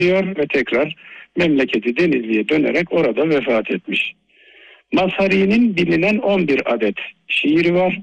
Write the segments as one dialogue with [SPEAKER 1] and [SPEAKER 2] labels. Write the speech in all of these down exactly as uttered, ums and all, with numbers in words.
[SPEAKER 1] diyor ve tekrar memleketi Denizli'ye dönerek orada vefat etmiş. Mazhari'nin bilinen on bir adet şiiri var.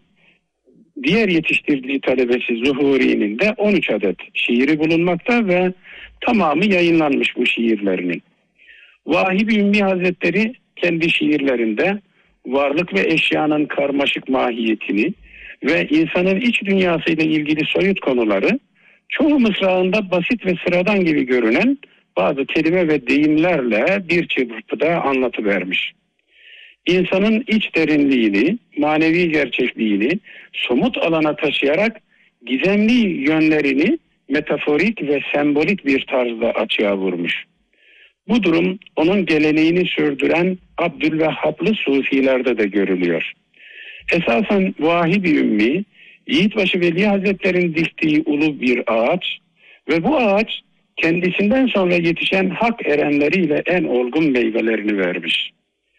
[SPEAKER 1] Diğer yetiştirdiği talebesi Zuhuri'nin de on üç adet şiiri bulunmakta ve tamamı yayınlanmış bu şiirlerinin. Vahib-i Ümmi Hazretleri kendi şiirlerinde varlık ve eşyanın karmaşık mahiyetini ve insanın iç dünyasıyla ilgili soyut konuları çoğu mısrağında basit ve sıradan gibi görünen bazı kelime ve deyimlerle bir çırpıda anlatıvermiş. İnsanın iç derinliğini, manevi gerçekliğini somut alana taşıyarak gizemli yönlerini metaforik ve sembolik bir tarzda açığa vurmuş. Bu durum onun geleneğini sürdüren Abdülvehhab'lı Sufilerde de görülüyor. Esasen Vahib-i Ümmi, Yiğitbaşı Veli Hazretleri'nin diktiği ulu bir ağaç ve bu ağaç kendisinden sonra yetişen hak erenleriyle en olgun meyvelerini vermiş.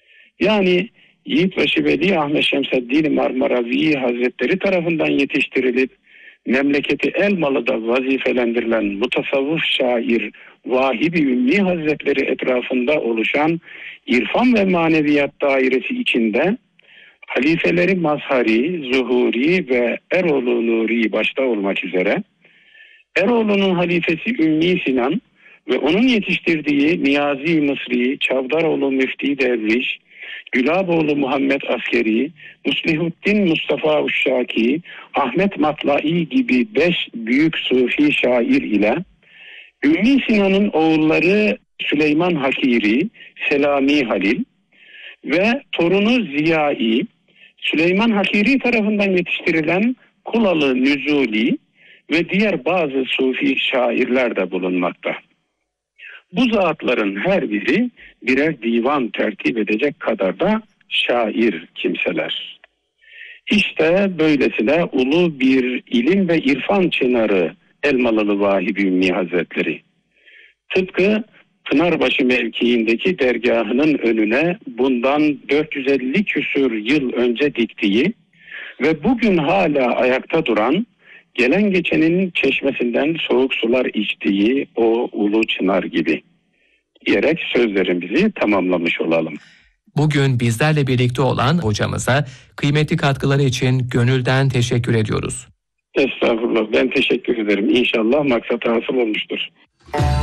[SPEAKER 1] Yani Yiğitbaşı Veli Ahmet Şemseddin Marmaravi Hazretleri tarafından yetiştirilip memleketi Elmalı'da vazifelendirilen mutasavvıf şair Vahib-i Ümmi Hazretleri etrafında oluşan irfan ve maneviyat dairesi içinde halifeleri Mazhari, Zuhuri ve Eroğlu Nuri başta olmak üzere Eroğlu'nun halifesi Ümmi Sinan ve onun yetiştirdiği Niyazi Mısri, Çavdaroğlu Müfti Derviş, Gülaboğlu Muhammed Askeri, Muslihuddin Mustafa Uşşaki, Ahmet Matlai gibi beş büyük sufi şair ile Ümmi Sinan'ın oğulları Süleyman Hakiri, Selami Halil ve torunu Ziyai, Süleyman Hakiri tarafından yetiştirilen Kulalı Nüzuli ve diğer bazı sufi şairler de bulunmakta. Bu zatların her biri birer divan tertip edecek kadar da şair kimseler. İşte böylesine ulu bir ilim ve irfan çınarı Elmalılı Vahib-i Ümmi Hazretleri. Tıpkı Pınarbaşı mevkiindeki dergahının önüne bundan dört yüz elli küsur yıl önce diktiği ve bugün hala ayakta duran, gelen geçenin çeşmesinden soğuk sular içtiği o ulu çınar gibi diyerek sözlerimizi tamamlamış olalım.
[SPEAKER 2] Bugün bizlerle birlikte olan hocamıza kıymetli katkıları için gönülden teşekkür ediyoruz.
[SPEAKER 1] Estağfurullah, ben teşekkür ederim. İnşallah maksat hasıl olmuştur.